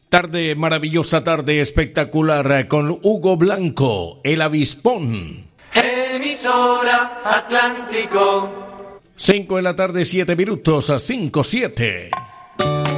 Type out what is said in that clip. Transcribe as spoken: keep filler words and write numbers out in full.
Tarde, maravillosa tarde espectacular con Hugo Blanco, el avispón. Emisora Atlántico. Cinco de la tarde, siete minutos, a cinco, siete.